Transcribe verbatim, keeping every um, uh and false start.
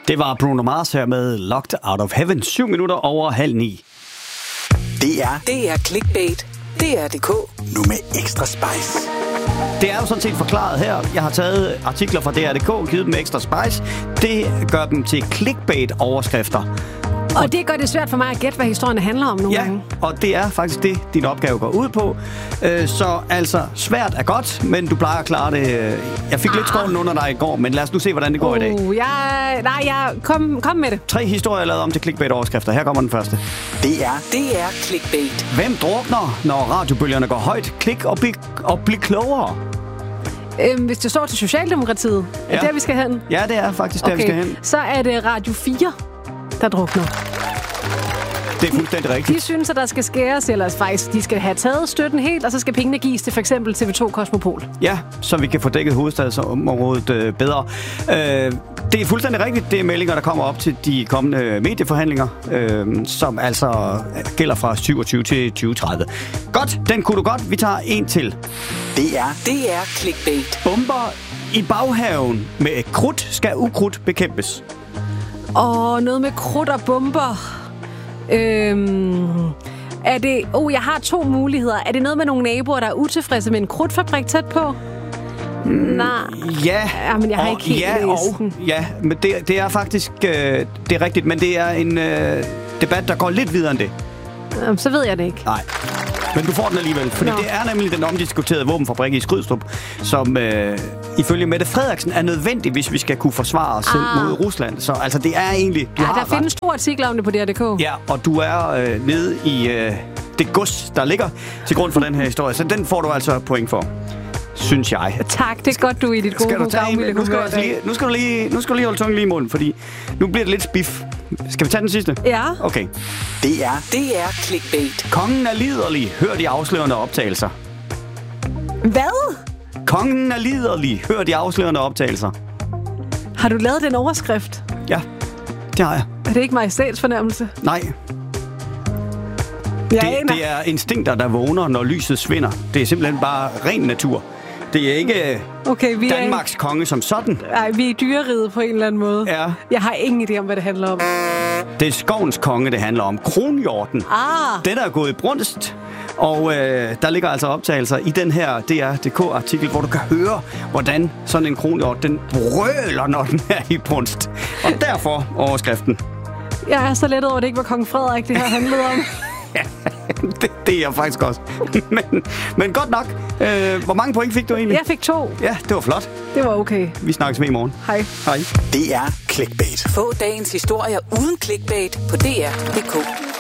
Det var Bruno Mars her med Locked Out of Heaven. Syv minutter over halv ni. Det er... Det er Clickbait. Det er D K. Nu med ekstra spice. Det er jo sådan set forklaret her. Jeg har taget artikler fra D R punktum D K, givet dem ekstra spice. Det gør dem til clickbait-overskrifter. Og det gør det svært for mig at gætte, hvad historien handler om nogle ja, gange. Og det er faktisk det, din opgave går ud på. Så altså, svært er godt, men du plejer at klare det. Jeg fik ah. lidt skålen under dig i går, men lad os nu se, hvordan det går uh, i dag. Jeg, nej, jeg, kom, kom med det. Tre historier lavet om til clickbait-overskrifter. Her kommer den første. Det er... Det er Clickbait. Hvem drukner, når radiobølgerne går højt? Klik og bliv, og bliv klogere. Øhm, hvis det står til Socialdemokratiet, er ja. det der, vi skal hen? Ja, det er faktisk der, okay. vi skal hen. Så er det Radio fire, der drukner. Det er fuldstændig rigtigt. De synes, at der skal skæres, eller faktisk, de skal have taget støtten helt, og så skal pengene gives til for eksempel T V to Kosmopol. Ja, så vi kan få dækket hovedstadsområdet øh, bedre. Øh, det er fuldstændig rigtigt. Det er meldinger, der kommer op til de kommende medieforhandlinger, øh, som altså gælder fra syvogtyve til tyve tredive. Godt, den kunne du godt. Vi tager en til. Det er... Det er Clickbait. Bomber i baghaven med krudt skal ukrudt bekæmpes. Og noget med krudt og bomber... Øhm, er det... Oh, jeg har to muligheder. Er det noget med nogle naboer, der er utilfredse med en krudtfabrik tæt på? Mm, Nej. Ja. Ja, men jeg har og, ikke helt ja, læst og, den. Ja, men det, det er faktisk... Øh, det er rigtigt, men det er en øh, debat, der går lidt videre end det. Jamen, så ved jeg det ikke. Nej. Men du får den alligevel, fordi Nå. det er nemlig den omdiskuterede våbenfabrik i Skrydstrup, som øh, ifølge Mette Frederiksen er nødvendig, hvis vi skal kunne forsvare os selv ah. mod Rusland. Så altså, det er egentlig... Du ja, har der ret. findes to artikler om det på D R punktum D K. Ja, og du er øh, nede i øh, det gods, der ligger til grund for den her historie. Så den får du altså point for, synes jeg. Tak, det er godt, du er i dit gode program. Nu skal, altså lige, nu, skal du lige, nu skal du lige holde tungen lige i munden, fordi nu bliver det lidt spiff. Skal vi tage den sidste? Ja. Okay. Det er... Det er Clickbait. Kongen er liderlig. Hør de afslørende optagelser. Hvad? Kongen er liderlig. Hør de afslørende optagelser. Har du lavet den overskrift? Ja, det har jeg. Er det ikke majestætsfornemmelse? Nej. Det, det er instinkter, der vågner, når lyset svinder. Det er simpelthen bare ren natur. Det er ikke okay, vi Danmarks er... konge som sådan. Nej, vi er i dyreriget på en eller anden måde. Ja. Jeg har ingen idé om, hvad det handler om. Det er skovens konge, det handler om. Kronhjorten. Ah. Den er gået i brunst. Og øh, der ligger altså optagelser i den her D R punktum D K-artikel, hvor du kan høre, hvordan sådan en kronhjort, den brøler, når den er i brunst. Og derfor overskriften. Jeg er så lettet over, at det ikke var kong Frederik, det her handlede om. det, det er jeg faktisk også. men, men godt nok. Øh, hvor mange point fik du egentlig? Jeg fik to. Ja, det var flot. Det var okay. Vi snakkes med i morgen. Hej. Hej. Det er Clickbait. Få dagens historier uden clickbait på D R punktum D K.